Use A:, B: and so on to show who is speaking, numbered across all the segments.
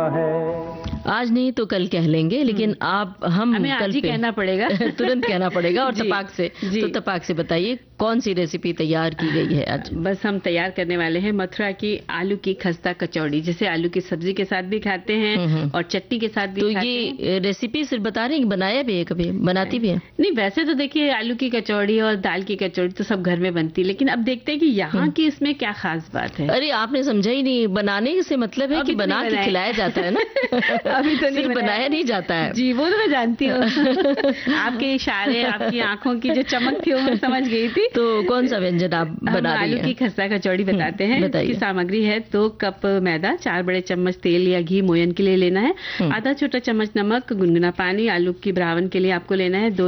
A: आज नहीं तो कल कह लेंगे, लेकिन हम
B: हमें
A: कल
B: आज ही
A: पे
B: कहना पड़ेगा।
A: तुरंत कहना पड़ेगा और
B: जी,
A: तपाक से।
B: जी।
A: तो तपाक से बताइए कौन सी रेसिपी तैयार की गई है आज?
B: बस हम तैयार करने वाले हैं मथुरा की आलू की खस्ता कचौड़ी, जिसे आलू की सब्जी के साथ भी खाते हैं और चटनी के साथ भी
A: तो
B: खाते हैं।
A: ये रेसिपी सिर्फ बता रहे हैं कि बनाया भी है, कभी बनाती भी है?
B: नहीं, वैसे तो देखिए आलू की कचौड़ी और दाल की कचौड़ी तो सब घर में बनती है, लेकिन अब देखते हैं कि यहाँ की इसमें क्या खास बात है।
A: अरे आपने समझा ही नहीं, बनाने से मतलब है कि बना के खिलाया जाता है ना।
B: अभी तो नहीं
A: बनाया नहीं जाता है।
B: जी, वो तो मैं जानती हूँ। आपके इशारे, आपकी आंखों की जो चमक थी वो मैं समझ गई थी।
A: तो कौन सा व्यंजन आप बना रही हैं?
B: आलू की खस्ता कचौड़ी बताते हैं। इसकी सामग्री है 2 कप मैदा, 4 बड़े चम्मच तेल या घी मोयन के लिए लेना है, आधा छोटा चम्मच नमक, गुनगुना पानी, आलू की ब्रावन के लिए आपको लेना है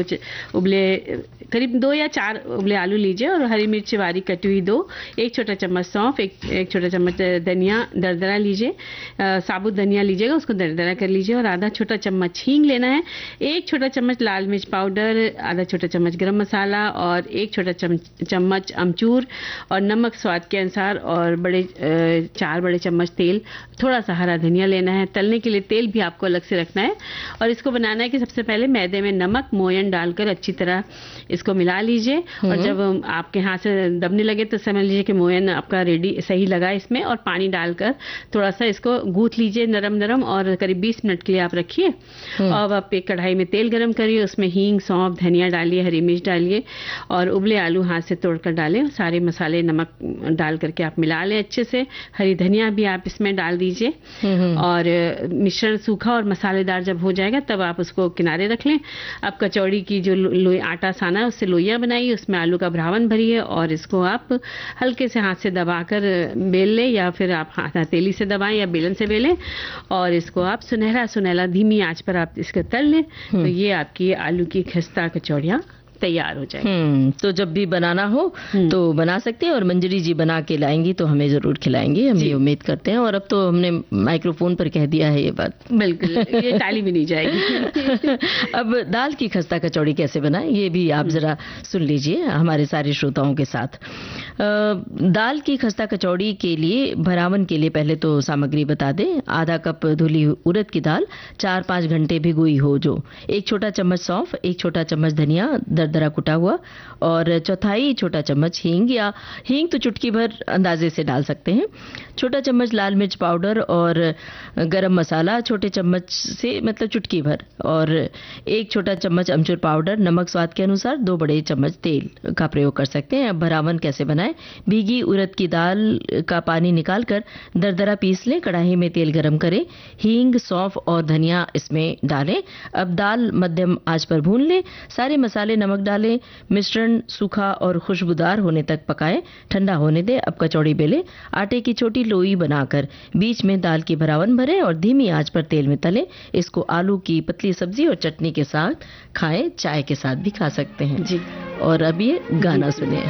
B: करीब 2 या 4 उबले आलू लीजिए और हरी मिर्च बारीक कटी हुई 2, 1 छोटा चम्मच सौंफ, एक छोटा चम्मच धनिया दरदरा लीजिए, साबुत धनिया लीजिएगा, उसको दरदरा कर लीजिए और आधा छोटा चम्मच हींग लेना है, 1 छोटा चम्मच लाल मिर्च पाउडर, आधा छोटा चम्मच गरम मसाला और 1 छोटा चम्मच अमचूर और नमक स्वाद के अनुसार और 4 बड़े चम्मच तेल, थोड़ा सा हरा धनिया लेना है। तलने के लिए तेल भी आपको अलग से रखना है और इसको बनाना है कि सबसे पहले मैदे में नमक मोयन डालकर अच्छी तरह इसको मिला लीजिए और जब आपके हाथ से दबने लगे तो समझ लीजिए कि मोयन आपका रेडी सही लगा इसमें, और पानी डालकर थोड़ा सा इसको गूंथ लीजिए नरम नरम और करीब 20 मिनट के लिए आप रखिए। और आप एक कढ़ाई में तेल गरम करिए, उसमें हींग सौंफ धनिया डालिए, हरी मिर्च डालिए और उबले आलू हाथ से तोड़कर डालें, सारे मसाले नमक डाल करके आप मिला लें अच्छे से, हरी धनिया भी आप इसमें डाल दीजिए और मिश्रण सूखा और मसालेदार जब हो जाएगा तब आप उसको किनारे रख लें। अब कचौड़ी की जो आटा साना है उससे लोइयां बनाइए, उसमें आलू का भरावन भरिए और इसको आप हल्के से हाथ से दबाकर बेल लें या फिर आप हथेली से दबाएं या बेलन से बेलें और इसको आप सुनहरा सुनहरा धीमी आंच पर आप इसको तल लें। तो ये आपकी आलू की खस्ता कचौड़ियाँ तैयार हो जाएगी।
A: तो जब भी बनाना हो तो बना सकते हैं और मंजरी जी बना के लाएंगी तो हमें जरूर खिलाएंगी, हम ये उम्मीद करते हैं। और अब तो हमने माइक्रोफोन पर कह दिया है ये बात,
B: बिल्कुल ये टाली भी नहीं जाएगी।
A: अब दाल की खस्ता कचौड़ी कैसे बनाएं ये भी आप जरा सुन लीजिए हमारे सारे श्रोताओं के साथ। दाल की खस्ता कचौड़ी के लिए भरावन के लिए पहले तो सामग्री बता दें। आधा कप धुली उड़द की दाल 4-5 घंटे भिगोई हो जो, 1 छोटा चम्मच सौंफ, 1 छोटा चम्मच धनिया दरदरा कुटा हुआ और चौथाई छोटा चम्मच हींग, या हींग तो चुटकी भर अंदाजे से डाल सकते हैं, छोटा चम्मच लाल मिर्च पाउडर और गरम मसाला छोटे चम्मच से मतलब चुटकी भर और 1 छोटा चम्मच अमचूर पाउडर, नमक स्वाद के अनुसार, 2 बड़े चम्मच तेल का प्रयोग कर सकते हैं। अब भरावन कैसे बनाएं? भीगी उड़द की दाल का पानी निकालकर दरदरा पीस लें, कढ़ाई में तेल गरम करें, हींग सौंफ और धनिया इसमें डालें। अब दाल मध्यम आंच पर भून लें, सारे मसाले नमक डालें, मिश्रण सूखा और खुशबूदार होने तक पकाएं, ठंडा होने दें। अब कचौड़ी बेलें, आटे की छोटी लोई बनाकर बीच में दाल की भरावन भरें और धीमी आंच पर तेल में तलें। इसको आलू की पतली सब्जी और चटनी के साथ खाएं, चाय के साथ भी खा सकते हैं जी। और अब ये गाना सुनिए।